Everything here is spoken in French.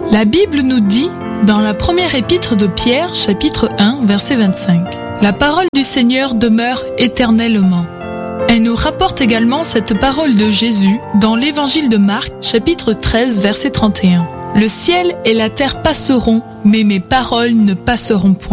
La Bible nous dit, dans la première épître de Pierre, chapitre 1, verset 25, « La parole du Seigneur demeure éternellement ». Elle nous rapporte également cette parole de Jésus dans l'évangile de Marc, chapitre 13, verset 31. « Le ciel et la terre passeront, mais mes paroles ne passeront point ».